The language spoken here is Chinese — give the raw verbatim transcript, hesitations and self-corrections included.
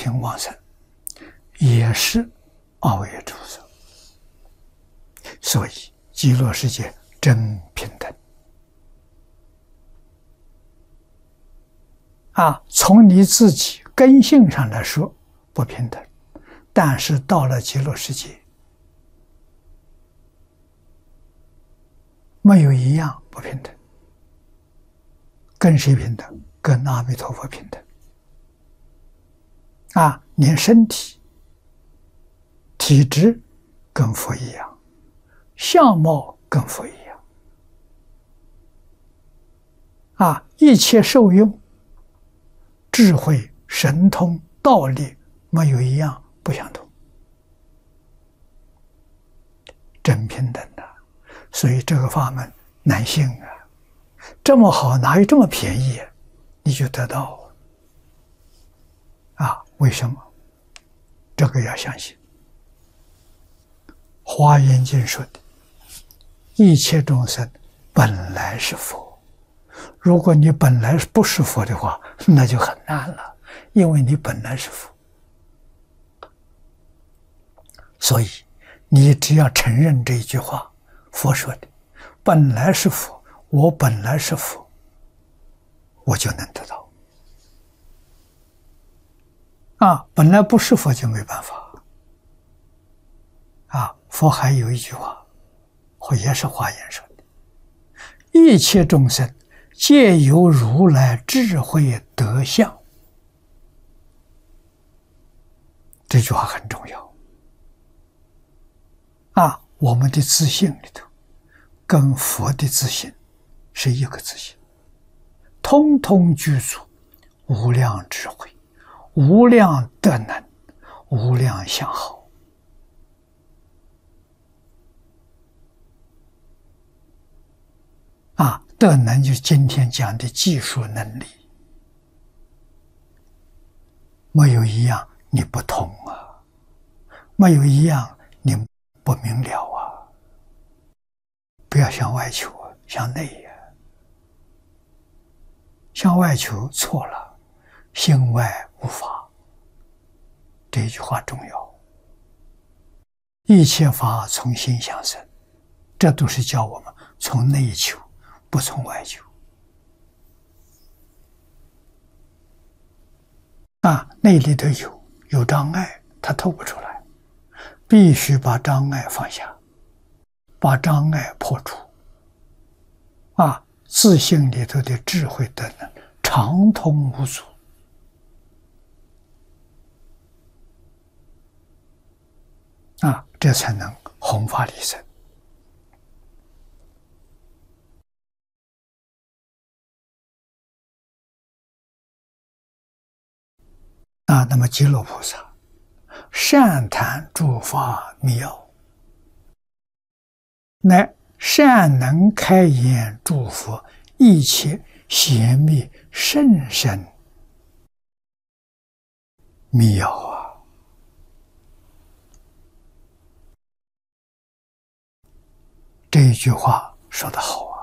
品往生，也是二位诸佛。所以极乐世界真平等啊！从你自己根性上来说不平等，但是到了极乐世界，没有一样不平等。跟谁平等？跟阿弥陀佛平等啊！连身体、体质跟佛一样，相貌跟佛一样啊！一切受用、智慧、神通、道力，没有一样不相同，真平等的。所以这个法门难信啊！这么好，哪有这么便宜啊？你就得到啊？为什么？这个要相信。华严经说的，一切众生本来是佛。如果你本来不是佛的话，那就很难了，因为你本来是佛。所以你只要承认这一句话，佛说的本来是佛，我本来是佛，我就能得到啊！本来不是佛就没办法啊！佛还有一句话，或也是华严说的：一切众生皆由如来智慧德相。这句话很重要啊！我们的自信里头，跟佛的自信是一个自信，通通具足无量智慧、无量德能、无量相好啊！德能就是今天讲的技术能力，没有一样你不通啊，没有一样你不明了啊！不要向外求，向内呀、啊！向外求错了，心外无法。这一句话重要。一切法从心想生，这都是教我们从内求，不从外求。啊，内里头有有障碍，它透不出来，必须把障碍放下，把障碍破除。啊，自信里头的智慧德能畅通无阻。啊，这才能弘法利生。啊，那么极乐菩萨善谈诸法密要，乃善能开言诸佛一切贤密甚深密要啊！这一句话说得好啊！